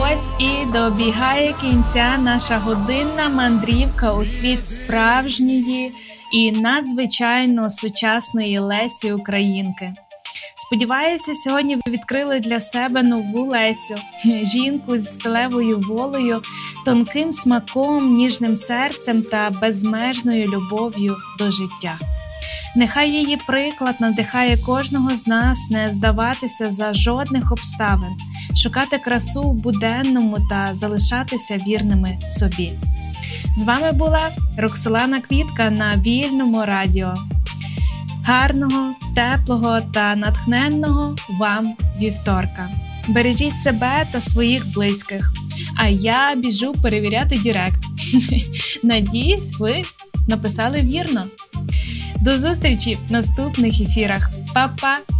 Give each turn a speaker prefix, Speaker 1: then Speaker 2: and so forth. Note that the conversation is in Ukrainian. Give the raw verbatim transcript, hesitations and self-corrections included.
Speaker 1: Ось і добігає кінця наша годинна мандрівка у світ справжньої і надзвичайно сучасної Лесі Українки. Сподіваюся, сьогодні ви відкрили для себе нову Лесю, жінку з сталевою волею, тонким смаком, ніжним серцем та безмежною любов'ю до життя. Нехай її приклад надихає кожного з нас не здаватися за жодних обставин, шукати красу в буденному та залишатися вірними собі. З вами була Роксолана Квітка на Вільному радіо. Гарного, теплого та натхненного вам вівторка. Бережіть себе та своїх близьких. А я біжу перевіряти директ. Надіюсь, ви написали вірно. До зустрічі в наступних ефірах. Па-па!